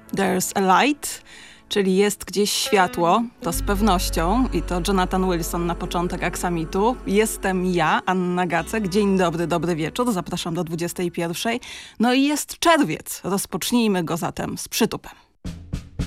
There's a light, czyli jest gdzieś światło, to z pewnością, i to Jonathan Wilson na początek Aksamitu. Jestem ja, Anna Gacek. Dzień dobry, dobry wieczór. Zapraszam do 21. No i jest czerwiec. Rozpocznijmy go zatem z przytupem.